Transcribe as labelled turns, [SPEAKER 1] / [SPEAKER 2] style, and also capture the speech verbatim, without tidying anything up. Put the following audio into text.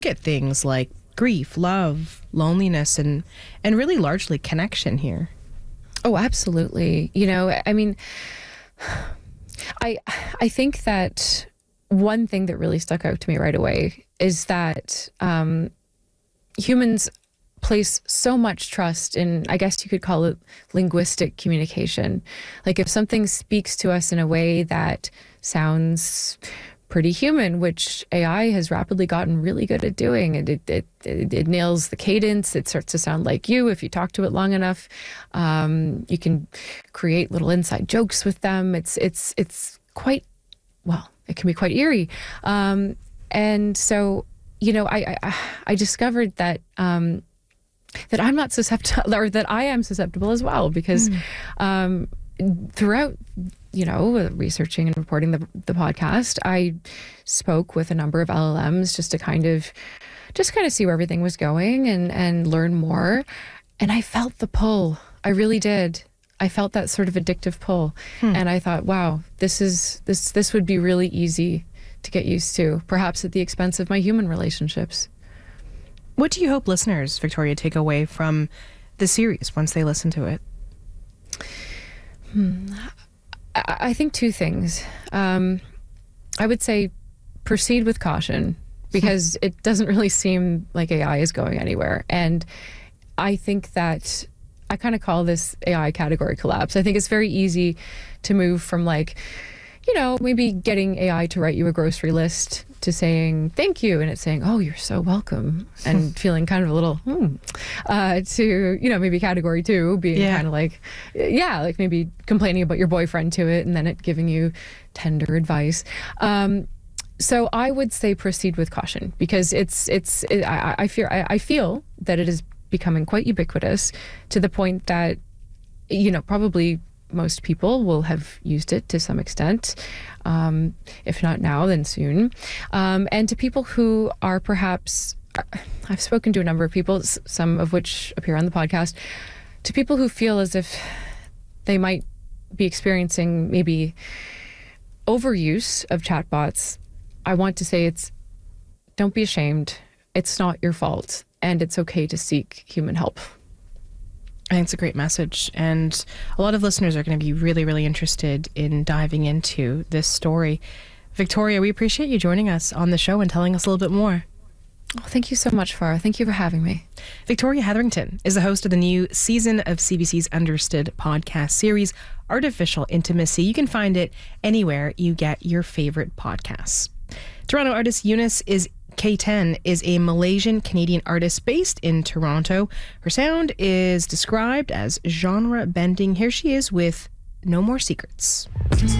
[SPEAKER 1] at things like grief, love, loneliness, and and really largely connection here.
[SPEAKER 2] Oh, absolutely. You know, I mean, I I think that one thing that really stuck out to me right away is that um, humans place so much trust in, I guess you could call it linguistic communication. Like if something speaks to us in a way that sounds pretty human, which A I has rapidly gotten really good at doing. It, it, it, it, it nails the cadence. It starts to sound like you if you talk to it long enough. Um, you can create little inside jokes with them. It's, it's, it's quite, well, it can be quite eerie. Um, and so, you know, I, I, I discovered that, um, that I'm not susceptible, or that I am susceptible as well, because mm. um, throughout, you know, researching and reporting the, the podcast, I spoke with a number of L L Ms just to kind of, just kind of see where everything was going and, and learn more. And I felt the pull. I really did. I felt that sort of addictive pull. Hmm. And I thought, wow, this is, this, this would be really easy to get used to, perhaps at the expense of my human relationships.
[SPEAKER 1] What do you hope listeners, Victoria, take away from the series once they listen to it?
[SPEAKER 2] Hmm. I, I think two things. Um, I would say proceed with caution, because it doesn't really seem like A I is going anywhere. And I think that I kind of call this A I category collapse. I think it's very easy to move from, like, you know, maybe getting A I to write you a grocery list to saying thank you, and it's saying, oh, you're so welcome, and feeling kind of a little hmm, uh, to, you know, maybe category two being yeah. kind of like, yeah, like maybe complaining about your boyfriend to it, and then it giving you tender advice. Um, so I would say proceed with caution, because it's it's it, I, I fear I, I feel that it is becoming quite ubiquitous to the point that, you know, probably most people will have used it to some extent, um, if not now, then soon. Um, and to people who are perhaps, I've spoken to a number of people, some of which appear on the podcast, to people who feel as if they might be experiencing maybe overuse of chatbots, I want to say it's, don't be ashamed. It's not your fault, and it's okay to seek human help.
[SPEAKER 1] I think it's a great message, and a lot of listeners are going to be really, really interested in diving into this story. Victoria, we appreciate you joining us on the show and telling us a little bit more.
[SPEAKER 2] Oh, thank you so much, Farah. Thank you for having me.
[SPEAKER 1] Victoria Hetherington is the host of the new season of C B C's Understood podcast series, Artificial Intimacy. You can find it anywhere you get your favorite podcasts. Toronto artist Eunice is K ten is a Malaysian-Canadian artist based in Toronto. Her sound is described as genre-bending. Here she is with No More Secrets.